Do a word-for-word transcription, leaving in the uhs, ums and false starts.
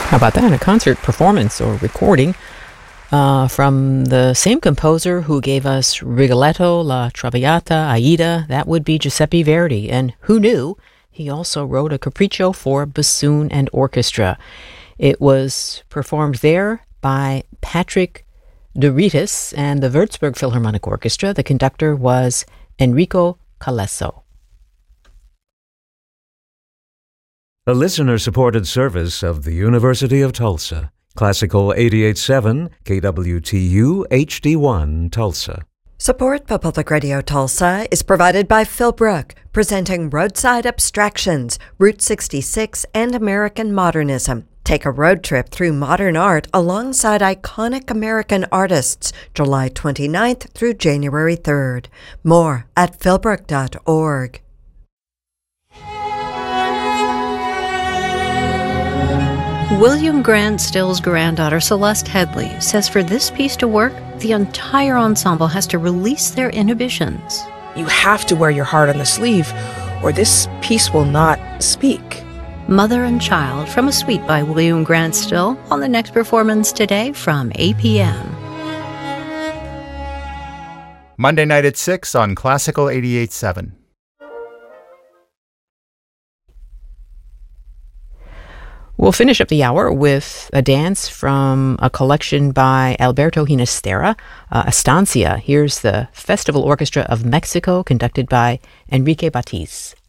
How about that? A concert performance or recording uh, from the same composer who gave us Rigoletto, La Traviata, Aida. That would be Giuseppe Verdi. And who knew? He also wrote a capriccio for bassoon and orchestra. It was performed there by Patrick de Ritis and the Würzburg Philharmonic Orchestra. The conductor was Enrico Calesso. A listener-supported service of the University of Tulsa. Classical eighty-eight point seven, K W T U H D one, Tulsa. Support for Public Radio Tulsa is provided by Philbrook, presenting Roadside Abstractions, Route sixty-six, and American Modernism. Take a road trip through modern art alongside iconic American artists, July twenty-ninth through January third. More at philbrook dot org. William Grant Still's granddaughter, Celeste Headley, says for this piece to work, the entire ensemble has to release their inhibitions. You have to wear your heart on the sleeve, or this piece will not speak. Mother and Child from a suite by William Grant Still on the next performance today from eight p.m. Monday night at six on Classical eighty-eight point seven. We'll finish up the hour with a dance from a collection by Alberto Ginastera, uh, Estancia. Here's the Festival Orchestra of Mexico, conducted by Enrique Batiz.